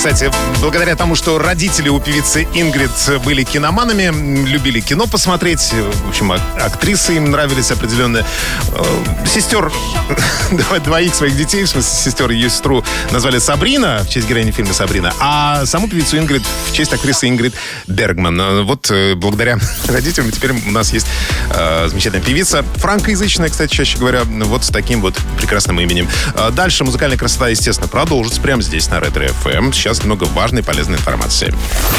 Кстати, благодаря тому, что родители у певицы Ингрид были киноманами, любили кино посмотреть, в общем, актрисы им нравились определенные. Сестер, двоих своих детей, в смысле сестер, ее сестру назвали Сабрина, в честь героини фильма «Сабрина», а саму певицу Ингрид в честь актрисы Ингрид Бергман. Вот благодаря родителям теперь у нас есть замечательная певица, франкоязычная, кстати, чаще говоря, вот с таким вот прекрасным именем. Дальше музыкальная красота, естественно, продолжится прямо здесь, на Ретро FM. Сейчас много важной и полезной информации.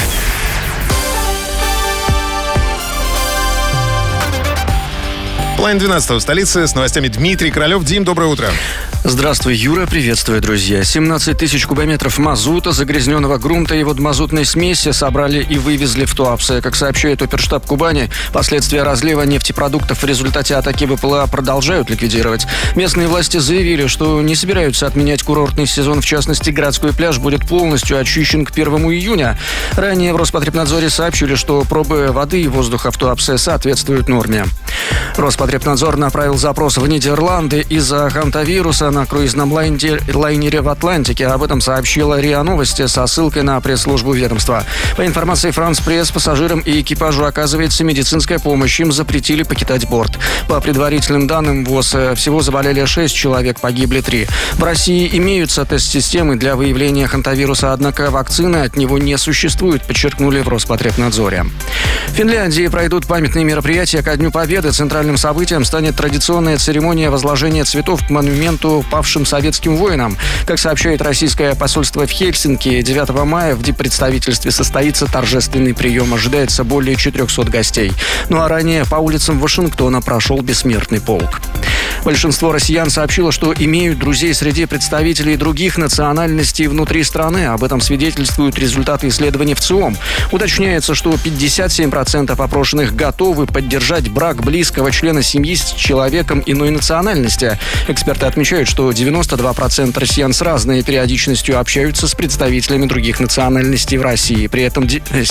Половина 12 в столице. С новостями Дмитрий Королев. Дим, доброе утро. Здравствуй, Юра. Приветствую, друзья. 17 тысяч кубометров мазута, загрязненного грунта и водомазутной смеси собрали и вывезли в Туапсе. Как сообщает оперштаб Кубани, последствия разлива нефтепродуктов в результате атаки ВПЛА продолжают ликвидировать. Местные власти заявили, что не собираются отменять курортный сезон. В частности, городской пляж будет полностью очищен к 1 июня. Ранее в Роспотребнадзоре сообщили, что пробы воды и воздуха в Туапсе соответствуют норме. Роспотребнадзор направил запрос в Нидерланды из-за хантавируса на круизном лайнере в Атлантике. Об этом сообщила РИА Новости со ссылкой на пресс-службу ведомства. По информации France Press, пассажирам и экипажу оказывается медицинская помощь. Им запретили покидать борт. По предварительным данным ВОЗ, всего заболели 6 человек, погибли 3. В России имеются тест-системы для выявления хантавируса, однако вакцины от него не существует, подчеркнули в Роспотребнадзоре. В Финляндии пройдут памятные мероприятия ко Дню Победы. Центральным событием станет традиционная церемония возложения цветов к монументу павшим советским воинам. Как сообщает российское посольство в Хельсинки, 9 мая в диппредставительстве состоится торжественный прием. Ожидается более 400 гостей. Ну а ранее по улицам Вашингтона прошел бессмертный полк. Большинство россиян сообщило, что имеют друзей среди представителей других национальностей внутри страны. Об этом свидетельствуют результаты исследований в ЦИОМ. Уточняется, что 57% опрошенных готовы поддержать брак близкого члена семьи с человеком иной национальности. Эксперты отмечают, что 92% россиян с разной периодичностью общаются с представителями других национальностей в России. При этом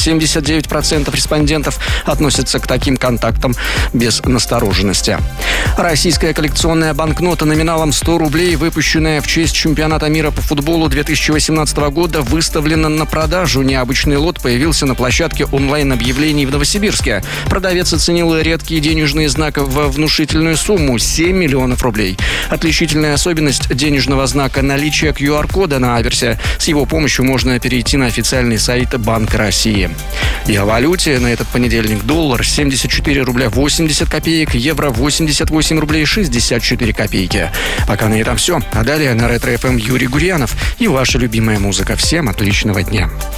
79% респондентов относятся к таким контактам без настороженности. Российская коллекционная банкнота номиналом 100 рублей, выпущенная в честь чемпионата мира по футболу 2018 года, выставлена на продажу. Необычный лот появился на площадке онлайн-объявлений в Новосибирске. Продавец оценил редкие денежные знаки в внушительную сумму – 7 миллионов рублей. Отличительная особенность денежного знака – наличие QR-кода на аверсе. С его помощью можно перейти на официальный сайт Банка России. И о валюте на этот понедельник: доллар 74 рубля 80 копеек, евро 88 рублей 64 копейки. Пока на этом все. А далее на Ретро FM Юрий Гурьянов и ваша любимая музыка. Всем отличного дня.